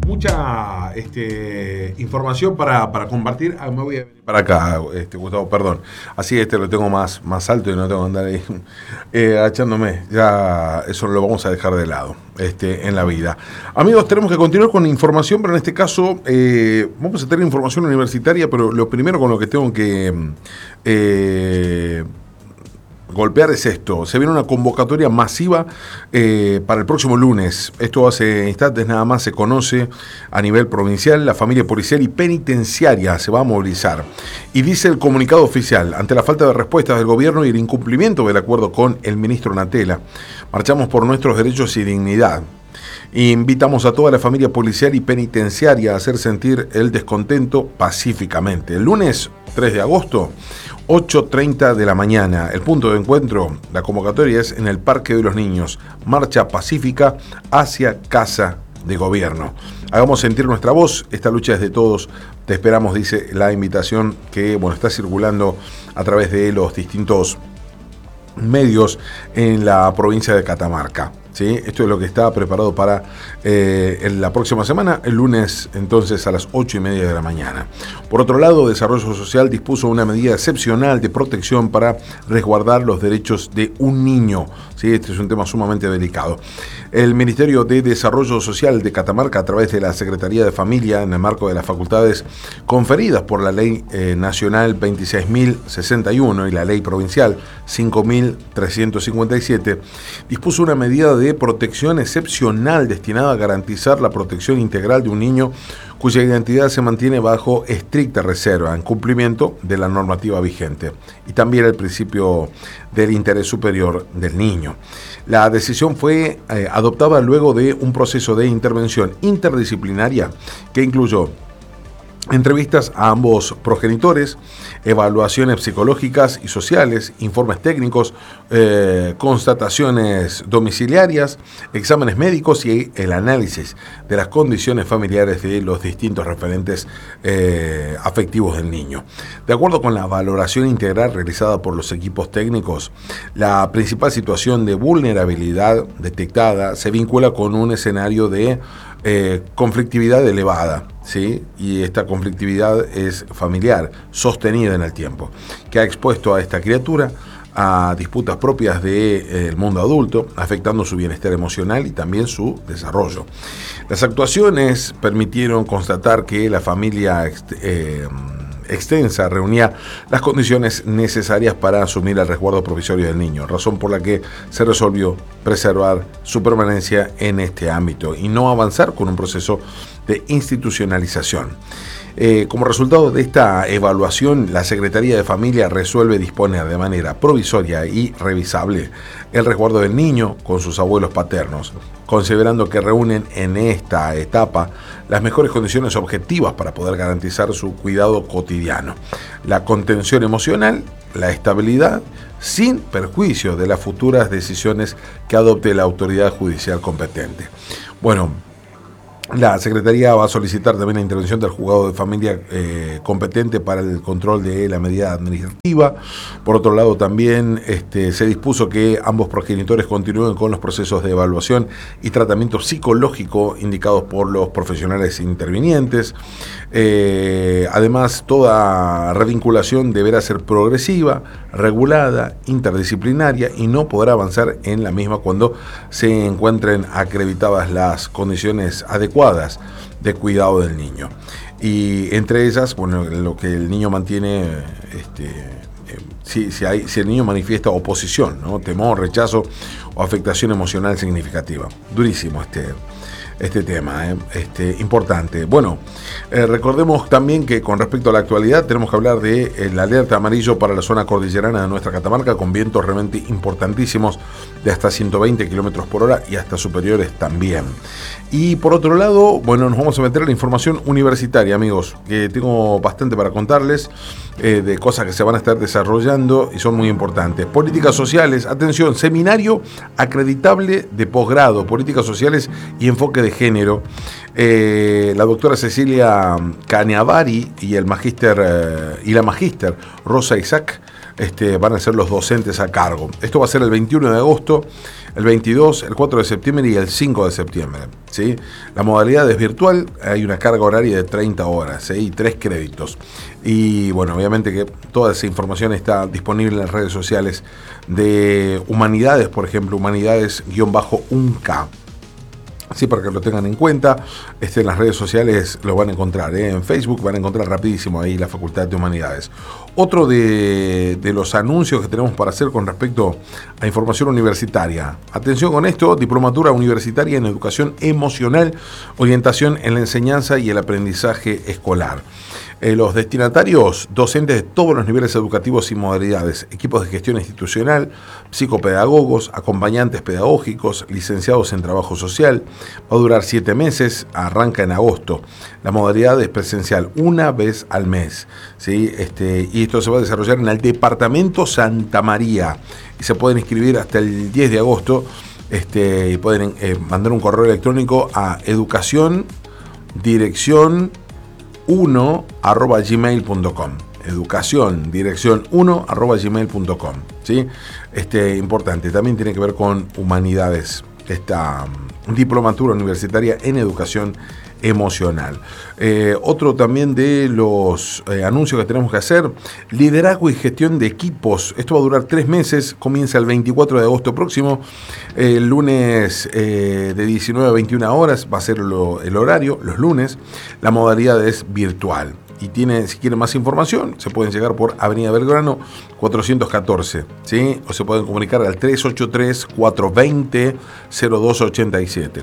mucha información para compartir. Me voy a venir para acá, Gustavo, perdón. Así lo tengo más alto y no tengo que andar ahí agachándome. Ya eso lo vamos a dejar de lado en la vida. Amigos, tenemos que continuar con información, pero en este caso vamos a tener información universitaria, pero lo primero con lo que tengo que golpear es esto. Se viene una convocatoria masiva para el próximo lunes. Esto hace instantes nada más se conoce a nivel provincial. La familia policial y penitenciaria se va a movilizar. Y dice el comunicado oficial: ante la falta de respuestas del gobierno y el incumplimiento del acuerdo con el ministro Natella, marchamos por nuestros derechos y dignidad. Invitamos a toda la familia policial y penitenciaria a hacer sentir el descontento pacíficamente. El lunes 3 de agosto, 8:30 de la mañana. El punto de encuentro, la convocatoria es en el Parque de los Niños. Marcha pacífica hacia Casa de Gobierno. Hagamos sentir nuestra voz. Esta lucha es de todos. Te esperamos, dice la invitación que está circulando a través de los distintos medios en la provincia de Catamarca. ¿Sí? Esto es lo que está preparado para en la próxima semana, el lunes, entonces a las 8:30 de la mañana. Por otro lado, Desarrollo Social dispuso una medida excepcional de protección para resguardar los derechos de un niño. ¿Sí? Este es un tema sumamente delicado. El Ministerio de Desarrollo Social de Catamarca, a través de la Secretaría de Familia, en el marco de las facultades conferidas por la Ley Nacional 26.061 y la Ley Provincial 5.357, dispuso una medida de protección excepcional destinada a garantizar la protección integral de un niño cuya identidad se mantiene bajo estricta reserva, en cumplimiento de la normativa vigente, y también el principio del interés superior del niño. La decisión fue adoptada luego de un proceso de intervención interdisciplinaria que incluyó entrevistas a ambos progenitores, evaluaciones psicológicas y sociales, informes técnicos, constataciones domiciliarias, exámenes médicos y el análisis de las condiciones familiares de los distintos referentes afectivos del niño. De acuerdo con la valoración integral realizada por los equipos técnicos, la principal situación de vulnerabilidad detectada se vincula con un escenario de conflictividad elevada, ¿sí? Y esta conflictividad es familiar, sostenida en el tiempo, que ha expuesto a esta criatura a disputas propias del mundo adulto, afectando su bienestar emocional y también su desarrollo. Las actuaciones permitieron constatar que la familia extensa reunía las condiciones necesarias para asumir el resguardo provisorio del niño, razón por la que se resolvió preservar su permanencia en este ámbito y no avanzar con un proceso de institucionalización. Como resultado de esta evaluación, la Secretaría de Familia resuelve disponer de manera provisoria y revisable el resguardo del niño con sus abuelos paternos, considerando que reúnen en esta etapa las mejores condiciones objetivas para poder garantizar su cuidado cotidiano, la contención emocional, la estabilidad, sin perjuicio de las futuras decisiones que adopte la autoridad judicial competente. La Secretaría va a solicitar también la intervención del juzgado de familia competente para el control de la medida administrativa. Por otro lado, también se dispuso que ambos progenitores continúen con los procesos de evaluación y tratamiento psicológico indicados por los profesionales intervinientes. Además, toda revinculación deberá ser progresiva, regulada, interdisciplinaria y no podrá avanzar en la misma cuando se encuentren acreditadas las condiciones adecuadas de cuidado del niño. Y entre ellas, lo que el niño mantiene, si el niño manifiesta oposición, ¿no? Temor, rechazo o afectación emocional significativa. Durísimo este tema, importante. Recordemos también que con respecto a la actualidad tenemos que hablar de la alerta amarillo para la zona cordillerana de nuestra Catamarca, con vientos realmente importantísimos de hasta 120 kilómetros por hora y hasta superiores también. Y por otro lado, nos vamos a meter en la información universitaria, amigos, que tengo bastante para contarles de cosas que se van a estar desarrollando y son muy importantes. Políticas sociales, atención, seminario acreditable de posgrado, políticas sociales y enfoque de género. La doctora Cecilia Cañavari y la magíster Rosa Isaac van a ser los docentes a cargo. Esto va a ser el 21 de agosto el 22, el 4 de septiembre y el 5 de septiembre. ¿Sí? La modalidad es virtual, hay una carga horaria de 30 horas, ¿sí? Y 3 créditos. Y bueno, obviamente que toda esa información está disponible en las redes sociales de Humanidades, por ejemplo, Humanidades-1K. Sí, para que lo tengan en cuenta, en las redes sociales lo van a encontrar, en Facebook van a encontrar rapidísimo ahí la Facultad de Humanidades. Otro de los anuncios que tenemos para hacer con respecto a información universitaria. Atención con esto, diplomatura universitaria en educación emocional, orientación en la enseñanza y el aprendizaje escolar. Los destinatarios, docentes de todos los niveles educativos y modalidades, equipos de gestión institucional, psicopedagogos, acompañantes pedagógicos, licenciados en trabajo social. Va a durar 7 meses, arranca en agosto. La modalidad es presencial, una vez al mes, ¿sí? Y esto se va a desarrollar en el departamento Santa María. Y se pueden inscribir hasta el 10 de agosto. Y pueden mandar un correo electrónico a educaciondirección1@gmail.com. Educación dirección 1@gmail.com. ¿Sí? Importante, también tiene que ver con humanidades, esta diplomatura universitaria en educación emocional. Otro también de los anuncios que tenemos que hacer, liderazgo y gestión de equipos. Esto va a durar 3 meses, comienza el 24 de agosto próximo, el lunes de 19 a 21 horas va a ser el horario, los lunes. La modalidad es virtual. Y si quieren más información, se pueden llegar por Avenida Belgrano 414, ¿sí? O se pueden comunicar al 383-420-0287.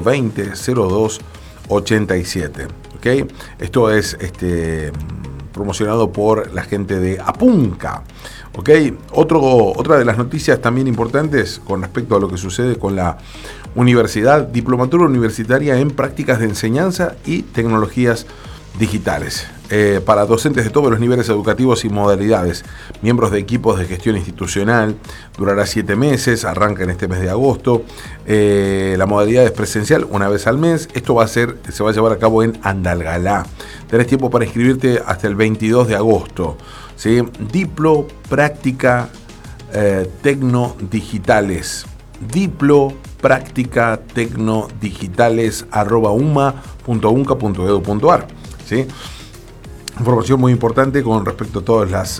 420-0287. ¿Ok? Esto es promocionado por la gente de Apunca. ¿Ok? Otra de las noticias también importantes con respecto a lo que sucede con la universidad, diplomatura universitaria en prácticas de enseñanza y tecnologías digitales. Para docentes de todos los niveles educativos y modalidades, miembros de equipos de gestión institucional, durará 7 meses, arranca en este mes de agosto. La modalidad es presencial, una vez al mes. Esto se va a llevar a cabo en Andalgalá. Tenés tiempo para inscribirte hasta el 22 de agosto. ¿Sí? Diplo Práctica Tecnodigitales. Diplo Práctica Tecnodigitales @uma.unca.edu.ar. ¿Sí? Información muy importante con respecto a todas las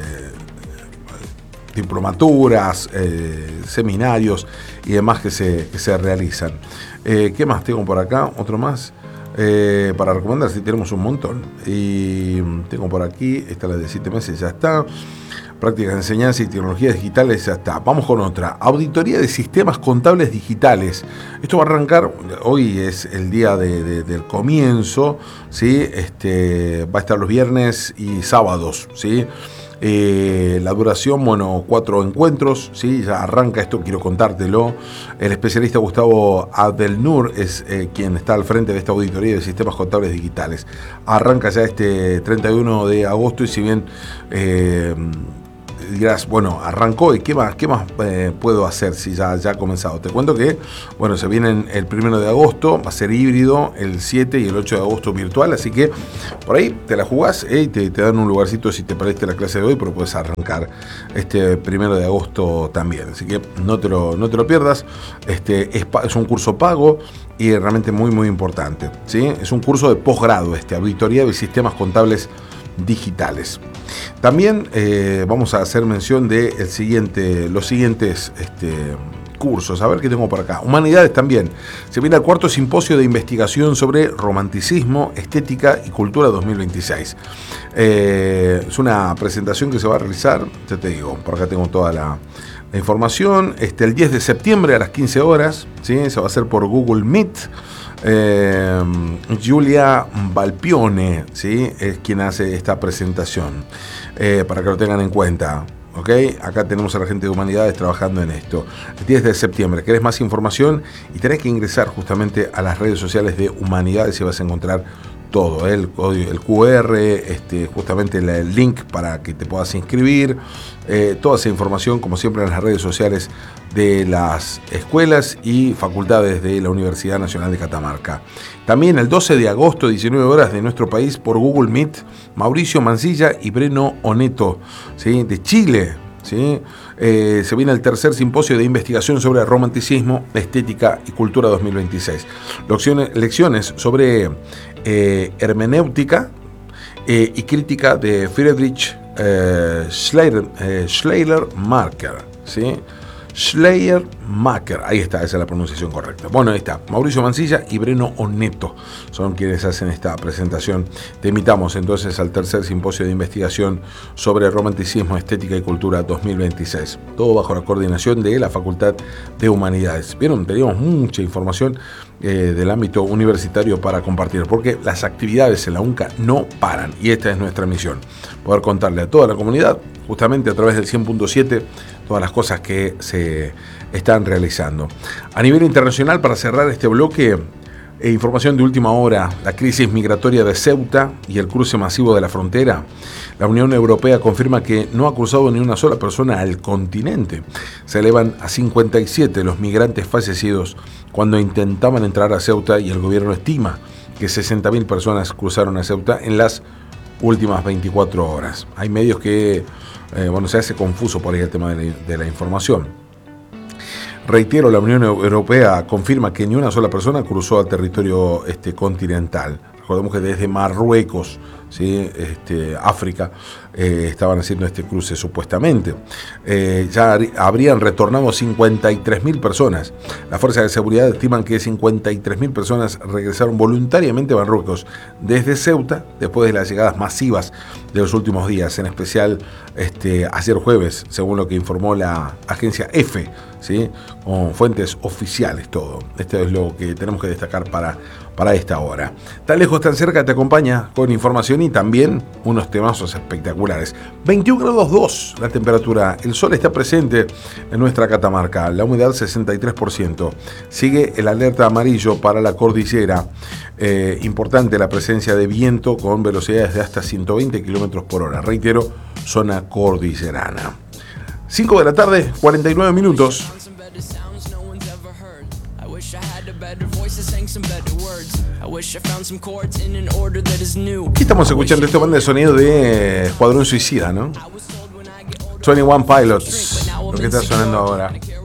diplomaturas, seminarios y demás que se realizan. ¿Qué más tengo por acá? Otro más para recomendar, si tenemos un montón. Y tengo por aquí, esta la de 7 meses, ya está. Prácticas de enseñanza y tecnologías digitales, ya está. Vamos con otra. Auditoría de sistemas contables digitales. Esto va a arrancar, hoy es el día del comienzo, ¿sí? Va a estar los viernes y sábados, ¿sí? La duración, 4 encuentros, ¿sí? Ya arranca esto, quiero contártelo. El especialista Gustavo Abdelnur es quien está al frente de esta auditoría de sistemas contables digitales. Arranca ya 31 de agosto y si bien dirás, arrancó y qué más puedo hacer si ya ha comenzado. Te cuento que, se vienen el 1 de agosto, va a ser híbrido, el 7 y el 8 de agosto virtual, así que por ahí te la jugás y te dan un lugarcito si te perdiste la clase de hoy, pero puedes arrancar 1 de agosto también, así que no te lo pierdas. Es un curso pago y realmente muy muy importante, ¿sí? Es un curso de posgrado, auditoría de sistemas contables digitales. También vamos a hacer mención de los siguientes cursos. A ver qué tengo por acá. Humanidades también. Se viene el 4º simposio de investigación sobre romanticismo, estética y cultura 2026. Es una presentación que se va a realizar, ya te digo, por acá tengo toda la información. El 10 de septiembre a las 15 horas, ¿sí? Se va a hacer por Google Meet. Giulia Valpione, ¿sí? Es quien hace esta presentación, para que lo tengan en cuenta. ¿Ok? Acá tenemos a la gente de Humanidades trabajando en esto. El 10 de septiembre. ¿Querés más información? Y tenés que ingresar justamente a las redes sociales de Humanidades y vas a encontrar todo, el código, el QR, justamente el link para que te puedas inscribir, toda esa información, como siempre, en las redes sociales de las escuelas y facultades de la Universidad Nacional de Catamarca. También el 12 de agosto, 19 horas de nuestro país, por Google Meet, Mauricio Mancilla y Breno Oneto, ¿sí? De Chile. ¿sí? Se viene el tercer simposio de investigación sobre romanticismo, estética y cultura 2026. Lecciones sobre hermenéutica y crítica de Friedrich Schleiermacher, ¿sí? Schleiermacher, ahí está, esa es la pronunciación correcta. Bueno, ahí está, Mauricio Mancilla y Breno Oneto son quienes hacen esta presentación. Te invitamos entonces al tercer simposio de investigación sobre romanticismo, estética y cultura 2026, todo bajo la coordinación de la Facultad de Humanidades. Vieron, teníamos mucha información del ámbito universitario para compartir, porque las actividades en la UNCA no paran, y esta es nuestra misión, poder contarle a toda la comunidad, justamente a través del 100.7, todas las cosas que se están realizando. A nivel internacional, para cerrar este bloque, información de última hora: la crisis migratoria de Ceuta y el cruce masivo de la frontera. La Unión Europea confirma que no ha cruzado ni una sola persona al continente. Se elevan a 57 los migrantes fallecidos cuando intentaban entrar a Ceuta, y el gobierno estima que 60.000 personas cruzaron a Ceuta en las últimas 24 horas. Hay medios que, se hace confuso por ahí el tema de la información. Reitero, la Unión Europea confirma que ni una sola persona cruzó al territorio continental. Recordemos que desde Marruecos, ¿sí? África, estaban haciendo este cruce supuestamente. Ya habrían retornado 53.000 personas. Las fuerzas de seguridad estiman que 53.000 personas regresaron voluntariamente a Marruecos desde Ceuta después de las llegadas masivas de los últimos días, en especial ayer jueves, según lo que informó la agencia EFE, ¿sí? Con fuentes oficiales todo. Esto es lo que tenemos que destacar para esta hora. Tan lejos, tan cerca, te acompaña con información y también unos temazos espectaculares. 21 grados 2 la temperatura, el sol está presente en nuestra Catamarca, la humedad 63%. Sigue el alerta amarillo para la cordillera. Importante la presencia de viento con velocidades de hasta 120 kilómetros por hora. Reitero, zona cordillerana. 5 de la tarde, 49 minutos. Aquí estamos escuchando esta banda de sonido de Escuadrón Suicida, ¿no? 21 Pilots, lo que está sonando ahora.